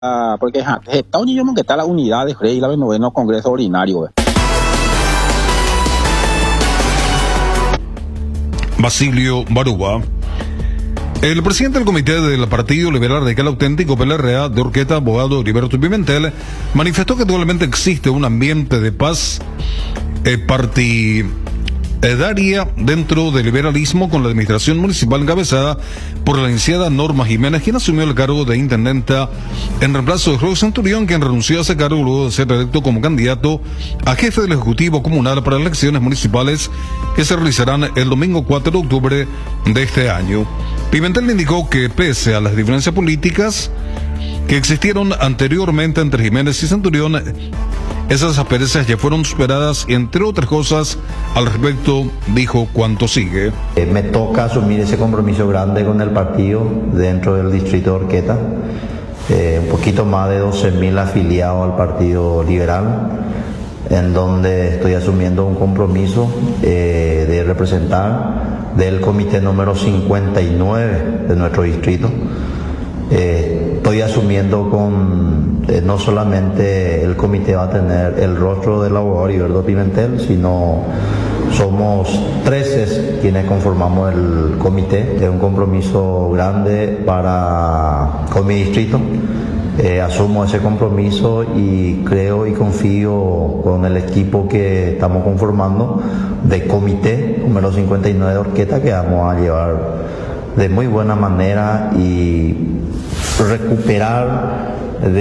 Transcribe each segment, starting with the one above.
porque está un que está la unidad de Frey y la noveno Congreso Ordinario. Basilio Barúa. El presidente del Comité del Partido Liberal Radical Auténtico PLRA de Orqueta, abogado Heriberto Pimentel, manifestó que actualmente existe un ambiente de paz partidaria dentro del liberalismo con la administración municipal encabezada por la licenciada Norma Jiménez, quien asumió el cargo de intendenta en reemplazo de Jorge Centurión, quien renunció a ese cargo luego de ser electo como candidato a jefe del Ejecutivo Comunal para las elecciones municipales que se realizarán el domingo 4 de octubre de este año. Pimentel indicó que pese a las diferencias políticas que existieron anteriormente entre Jiménez y Centurión, esas asperezas ya fueron superadas y, entre otras cosas, al respecto dijo cuanto sigue. Me toca asumir ese compromiso grande con el partido dentro del distrito de Orqueta. Un poquito más de 12.000 afiliados al Partido Liberal, en donde estoy asumiendo un compromiso de representar del comité número 59 de nuestro distrito. Estoy asumiendo no solamente el comité va a tener el rostro del abogado Heriberto Pimentel, sino somos 13 quienes conformamos el comité. Es un compromiso grande con mi distrito. Asumo ese compromiso y creo y confío con el equipo que estamos conformando de comité número 59 de Orqueta, que vamos a llevar de muy buena manera y recuperar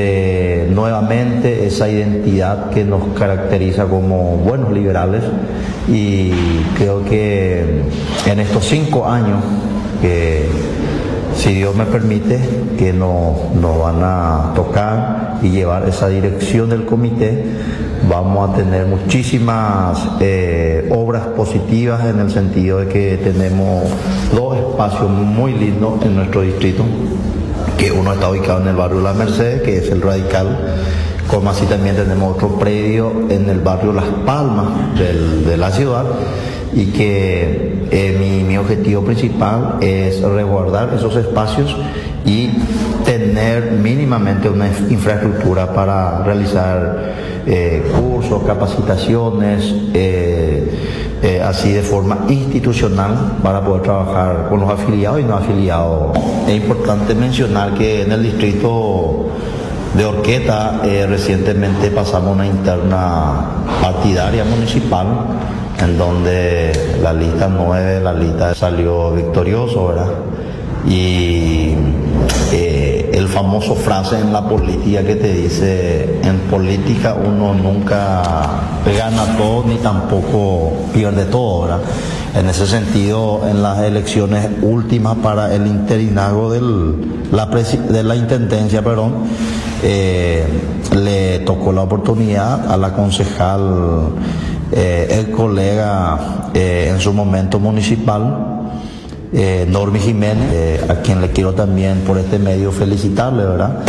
nuevamente esa identidad que nos caracteriza como buenos liberales. Y creo que en estos 5 años, que si Dios me permite, que nos van a tocar y llevar esa dirección del comité, vamos a tener muchísimas obras positivas, en el sentido de que tenemos 2 espacios muy lindos en nuestro distrito, que uno está ubicado en el barrio La Merced, que es el Radical, como así también tenemos otro predio en el barrio Las Palmas de la ciudad, y que mi objetivo principal es resguardar esos espacios y tener mínimamente una infraestructura para realizar cursos, capacitaciones, así de forma institucional, para poder trabajar con los afiliados y no afiliados. Es importante mencionar que en el distrito de Orqueta recientemente pasamos una interna partidaria municipal, en donde la lista 9, la lista salió victorioso, ¿verdad? Y el famoso frase en la política que te dice: en política uno nunca gana todo ni tampoco pierde todo, ¿verdad? En ese sentido, en las elecciones últimas para el interinazgo de la intendencia, le tocó la oportunidad a la concejal, el colega en su momento municipal, Norma Jiménez, a quien le quiero también por este medio felicitarle, ¿verdad?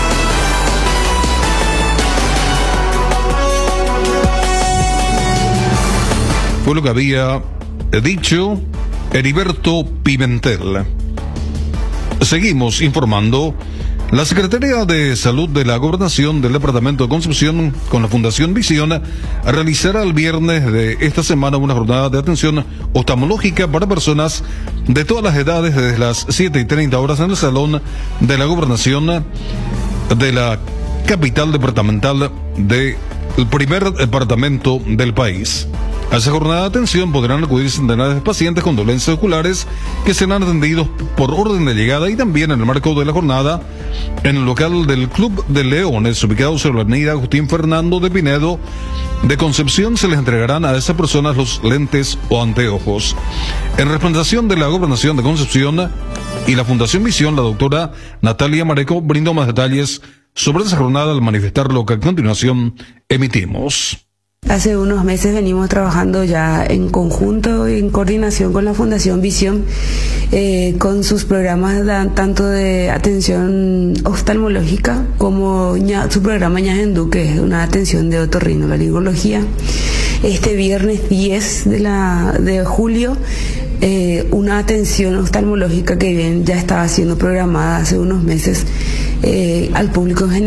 Fue lo que había dicho Heriberto Pimentel. Seguimos informando. La Secretaría de Salud de la Gobernación del Departamento de Concepción, con la Fundación Visión, realizará el viernes de esta semana una jornada de atención oftalmológica para personas de todas las edades, desde las 7:30 en el Salón de la Gobernación de la capital departamental del primer departamento del país. A esa jornada de atención podrán acudir centenares de pacientes con dolencias oculares que serán atendidos por orden de llegada, y también en el marco de la jornada, en el local del Club de Leones, ubicado sobre la avenida Agustín Fernando de Pinedo de Concepción, se les entregarán a esas personas los lentes o anteojos. En representación de la Gobernación de Concepción y la Fundación Visión, la doctora Natalia Mareco brindó más detalles sobre esa jornada al manifestar lo que a continuación emitimos. Hace unos meses venimos trabajando ya en conjunto, en coordinación con la Fundación Visión, con sus programas tanto de atención oftalmológica como su programa Ñajendú, que es una atención de otorrinolaringología. Este viernes 10 de julio una atención oftalmológica que bien ya estaba siendo programada hace unos meses al público en general.